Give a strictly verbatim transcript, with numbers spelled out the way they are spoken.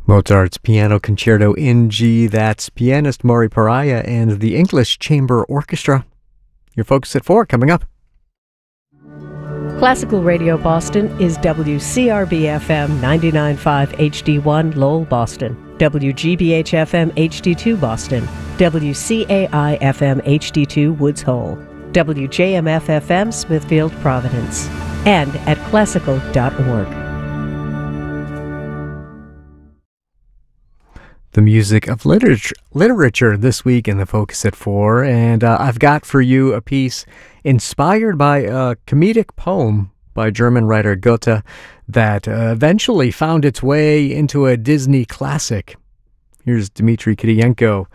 Mozart's Piano Concerto in G. That's pianist Maury Pariah and the English Chamber Orchestra. Your Focus at four coming up. Classical Radio Boston is W C R B F M ninety-nine point five H D one Lowell, Boston, W G B H F M H D two Boston, W C A I F M H D two Woods Hole, W J M F F M Smithfield, Providence, and at classical dot org. The music of literature, literature this week in the Focus at four, and uh, I've got for you a piece inspired by a comedic poem by German writer Goethe that uh, eventually found its way into a Disney classic. Here's Dmitry Kiriyenko